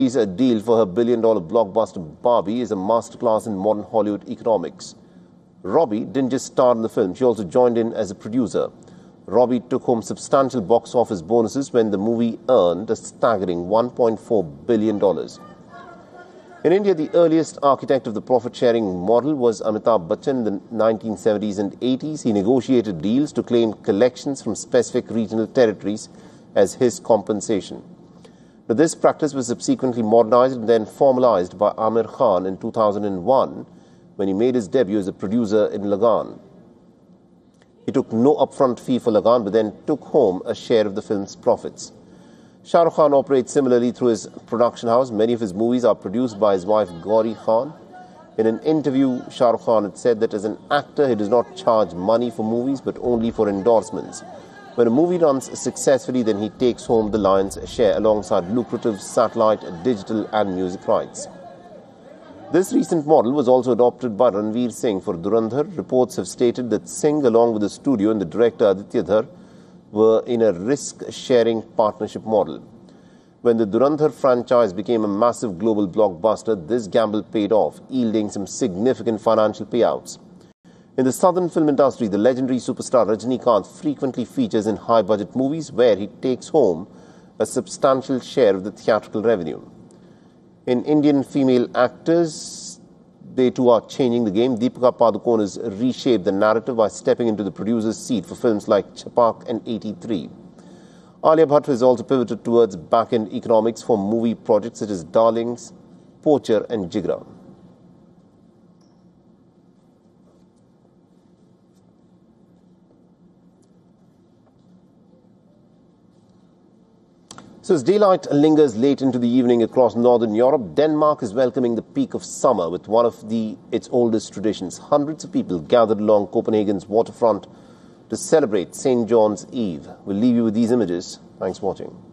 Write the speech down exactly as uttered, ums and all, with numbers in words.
A deal for her billion-dollar blockbuster Barbie is a masterclass in modern Hollywood economics. Robbie didn't just star in the film, she also joined in as a producer. Robbie took home substantial box office bonuses when the movie earned a staggering one point four billion dollars. In India, the earliest architect of the profit-sharing model was Amitabh Bachchan in the nineteen seventies and eighties. He negotiated deals to claim collections from specific regional territories as his compensation. But this practice was subsequently modernized and then formalized by Aamir Khan in two thousand one when he made his debut as a producer in Lagaan. He took no upfront fee for Lagaan but then took home a share of the film's profits. Shah Rukh Khan operates similarly through his production house. Many of his movies are produced by his wife Gauri Khan. In an interview, Shah Rukh Khan had said that as an actor he does not charge money for movies but only for endorsements. When a movie runs successfully, then he takes home the lion's share alongside lucrative satellite, digital and music rights. This recent model was also adopted by Ranveer Singh for Dhurandhar. Reports have stated that Singh, along with the studio and the director Aditya Dhar, were in a risk-sharing partnership model. When the Dhurandhar franchise became a massive global blockbuster, this gamble paid off, yielding some significant financial payouts. In the southern film industry, the legendary superstar Rajinikanth frequently features in high-budget movies where he takes home a substantial share of the theatrical revenue. In Indian female actors, they too are changing the game. Deepika Padukone has reshaped the narrative by stepping into the producer's seat for films like Chhapaak and eighty-three. Alia Bhatt has also pivoted towards back-end economics for movie projects such as Darlings, Poacher and Jigra. So as daylight lingers late into the evening across northern Europe, Denmark is welcoming the peak of summer with one of the its oldest traditions. Hundreds of people gathered along Copenhagen's waterfront to celebrate Saint John's Eve. We'll leave you with these images. Thanks for watching.